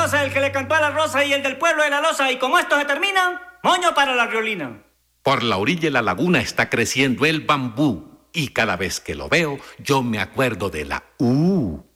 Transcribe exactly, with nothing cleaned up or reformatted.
rosa, el que le cantó a la rosa y el del pueblo de la loza. Y como esto se termina, moño para la riolina. Por la orilla de la laguna está creciendo el bambú. Y cada vez que lo veo, yo me acuerdo de la U.